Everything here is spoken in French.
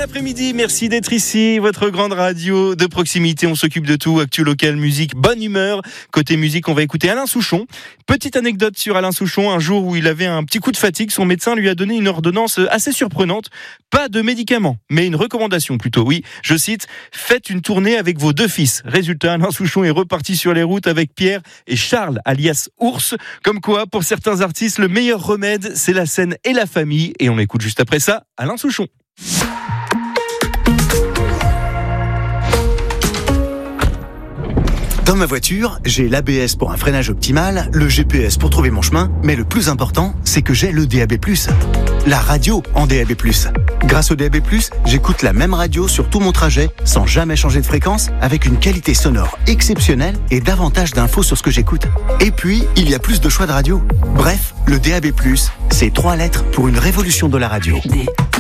l'après-midi, merci d'être ici, votre grande radio de proximité, on s'occupe de tout, actu local, musique, bonne humeur. Côté musique, on va écouter Alain Souchon. Petite anecdote sur Alain Souchon, un jour où il avait un petit coup de fatigue, son médecin lui a donné une ordonnance assez surprenante, pas de médicaments, mais une recommandation plutôt, oui, je cite, faites une tournée avec vos 2 fils. Résultat, Alain Souchon est reparti sur les routes avec Pierre et Charles, alias Ours, comme quoi, pour certains artistes, le meilleur remède, c'est la scène et la famille, et on écoute juste après ça, Alain Souchon. Dans ma voiture, j'ai l'ABS pour un freinage optimal, le GPS pour trouver mon chemin, mais le plus important, c'est que j'ai le DAB+. La radio en DAB+. Grâce au DAB+, j'écoute la même radio sur tout mon trajet, sans jamais changer de fréquence, avec une qualité sonore exceptionnelle et davantage d'infos sur ce que j'écoute. Et puis, il y a plus de choix de radio. Bref, le DAB+, c'est 3 lettres pour une révolution de la radio.